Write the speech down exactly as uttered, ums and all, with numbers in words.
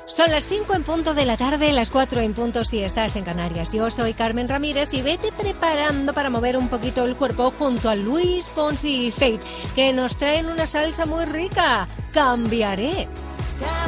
Son las cinco en punto de la tarde, las cuatro en punto si estás en Canarias. Yo soy Carmen Ramírez y vete preparando para mover un poquito el cuerpo junto a Luis Fonsi y Fate, que nos traen una salsa muy rica. Cambiaré.